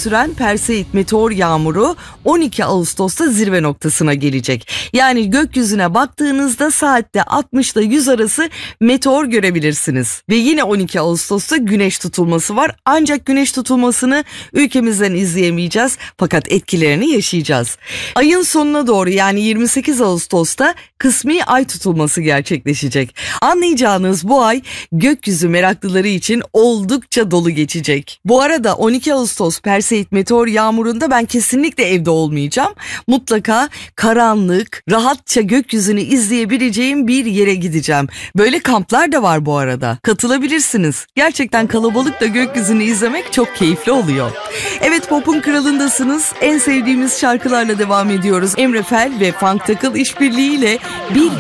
süren Perseid meteor yağmuru 12 Ağustos'ta zirve noktasına gelecek. Yani gökyüzüne baktığınızda saatte 60 ile 100 arası meteor görebilirsiniz. Ve yine 12 Ağustos'ta güneş tutulması var. Ancak güneş tutulmasını ülkemizden izleyemeyeceğiz fakat etkilerini yaşayacağız. Ayın sonuna doğru yani 28 Ağustos'ta kısmi ay tutulması gerçekleşecek. Anlayacağınız bu ay gökyüzü meraklıları için oldukça dolu geçecek. Bu arada 12 Ağustos Perseid meteor yağmurunda ben kesinlikle evde olmayacağım. Mutlaka karanlık, rahatça gökyüzünü izleyebileceğim bir yere gideceğim. Böyle kamplar da var bu arada. Katılabilirsiniz. Gerçekten kalabalıkla gökyüzünü izlemek çok keyifli oluyor. Evet, Pop'un kralındasınız. En sevdiğimiz şarkılarla devam ediyoruz. Emre Fel ve Funk Takıl işbirliğiyle bir